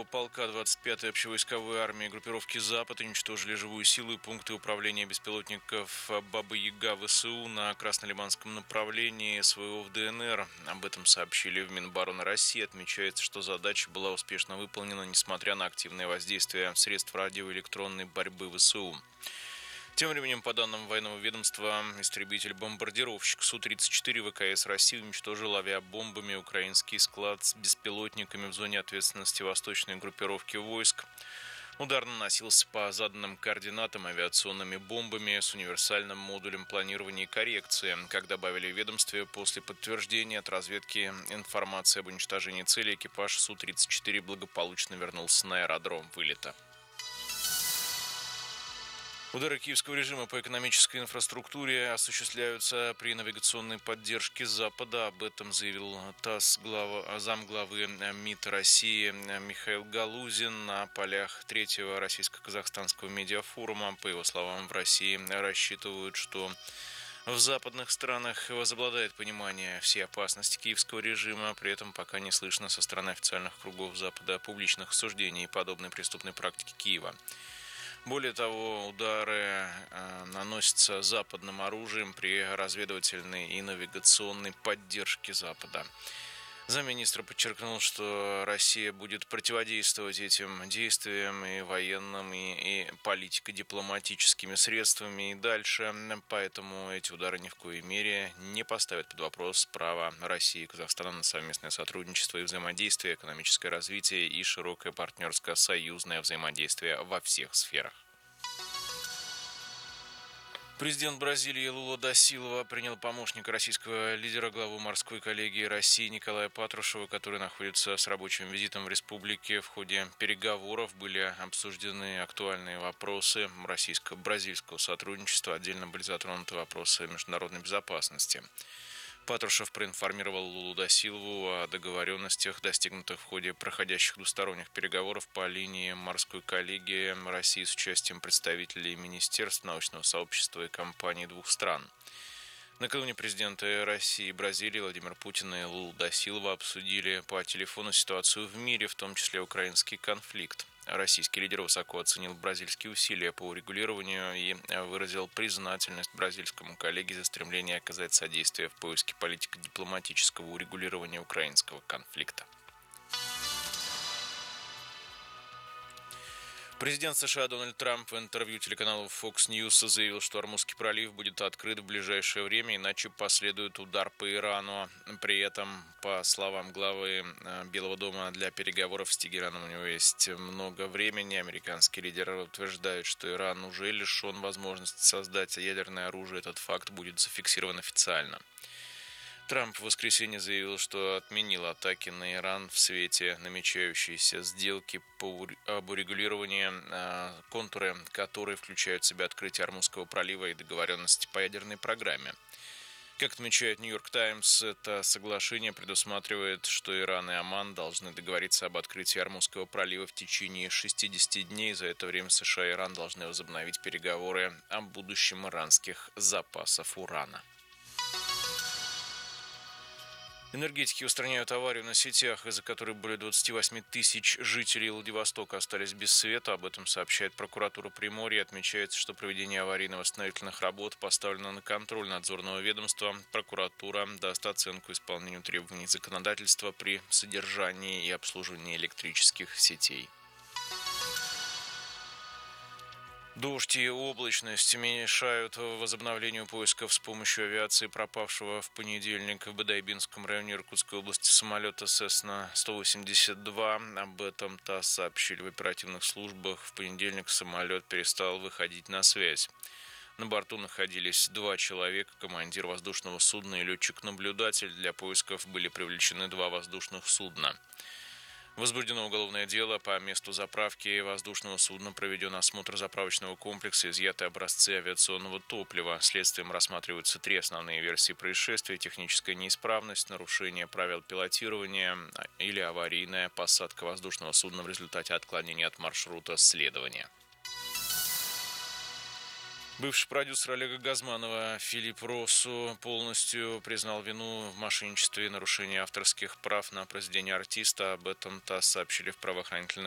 полка 25-й общевойсковой армии группировки «Запад» уничтожили живую силу и пункты управления беспилотников «Баба-Яга» ВСУ на Краснолиманском направлении СВО в ДНР. Об этом сообщили в Минобороны России. Отмечается, что задача была успешно выполнена, несмотря на активное воздействие средств радиоэлектронной борьбы ВСУ. Тем временем, по данным военного ведомства, истребитель-бомбардировщик Су-34 ВКС России уничтожил авиабомбами украинский склад с беспилотниками в зоне ответственности восточной группировки войск. Удар наносился по заданным координатам авиационными бомбами с универсальным модулем планирования и коррекции. Как добавили в ведомстве, после подтверждения от разведки информации об уничтожении цели, экипаж Су-34 благополучно вернулся на аэродром вылета. Удары киевского режима по экономической инфраструктуре осуществляются при навигационной поддержке Запада. Об этом заявил ТАСС замглавы МИД России Михаил Галузин на полях третьего российско-казахстанского медиафорума. По его словам, в России рассчитывают, что в западных странах возобладает понимание всей опасности киевского режима. При этом пока не слышно со стороны официальных кругов Запада публичных осуждений подобной преступной практики Киева. Более того, удары наносятся западным оружием при разведывательной и навигационной поддержке Запада. Замминистра подчеркнул, что Россия будет противодействовать этим действиям и военным, и политико-дипломатическими средствами и дальше. Поэтому эти удары ни в коей мере не поставят под вопрос право России и Казахстана на совместное сотрудничество и взаимодействие, экономическое развитие и широкое партнерско-союзное взаимодействие во всех сферах. Президент Бразилии Лула да Силва принял помощника российского лидера, главу морской коллегии России Николая Патрушева, который находится с рабочим визитом в республике. В ходе переговоров были обсуждены актуальные вопросы российско-бразильского сотрудничества. Отдельно были затронуты вопросы международной безопасности. Патрушев проинформировал Лулу да Силву о договоренностях, достигнутых в ходе проходящих двусторонних переговоров по линии морской коллегии России с участием представителей министерств, научного сообщества и компаний двух стран. Накануне президенты России и Бразилии Владимир Путин и Лула да Силва обсудили по телефону ситуацию в мире, в том числе украинский конфликт. Российский лидер высоко оценил бразильские усилия по урегулированию и выразил признательность бразильскому коллеге за стремление оказать содействие в поиске политико-дипломатического урегулирования украинского конфликта. Президент США Дональд Трамп в интервью телеканалу Fox News заявил, что Ормузский пролив будет открыт в ближайшее время, иначе последует удар по Ирану. При этом, по словам главы Белого дома, для переговоров с Тегераном у него есть много времени. Американский лидер утверждает, что Иран уже лишен возможности создать ядерное оружие. Этот факт будет зафиксирован официально. Трамп в воскресенье заявил, что отменил атаки на Иран в свете намечающейся сделки об урегулировании, контуры которой включают в себя открытие Ормузского пролива и договоренности по ядерной программе. Как отмечает Нью-Йорк Таймс, это соглашение предусматривает, что Иран и Оман должны договориться об открытии Ормузского пролива в течение 60 дней. За это время США и Иран должны возобновить переговоры о будущем иранских запасов урана. Энергетики устраняют аварию на сетях, из-за которой более 28 тысяч жителей Владивостока остались без света. Об этом сообщает прокуратура Приморья. Отмечается, что проведение аварийно-восстановительных работ поставлено на контроль надзорного ведомства. Прокуратура даст оценку исполнению требований законодательства при содержании и обслуживании электрических сетей. Дождь и облачность мешают возобновлению поисков с помощью авиации пропавшего в понедельник в Бодайбинском районе Иркутской области самолета Cessna-182. Об этом ТАСС сообщили в оперативных службах. В понедельник самолет перестал выходить на связь. На борту находились 2 человека, командир воздушного судна и летчик-наблюдатель. Для поисков были привлечены 2 воздушных судна. Возбуждено уголовное дело. По месту заправки воздушного судна проведен осмотр заправочного комплекса, изъяты образцы авиационного топлива. Следствием рассматриваются 3 основные версии происшествия: техническая неисправность, нарушение правил пилотирования или аварийная посадка воздушного судна в результате отклонения от маршрута следования. Бывший продюсер Олега Газманова Филипп Россу полностью признал вину в мошенничестве и нарушении авторских прав на произведение артиста. Об этом ТАСС сообщили в правоохранительных